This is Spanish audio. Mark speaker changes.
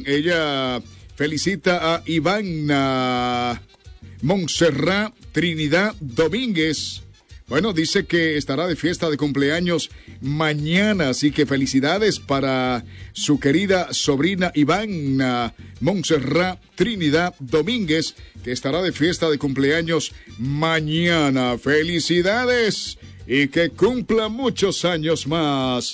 Speaker 1: ella felicita a Ivana Montserrat Trinidad Domínguez. Bueno, dice que estará de fiesta de cumpleaños mañana, así que felicidades para su querida sobrina Ivana Montserrat Trinidad Domínguez, que estará de fiesta de cumpleaños mañana. ¡Felicidades! Y que cumpla muchos años más.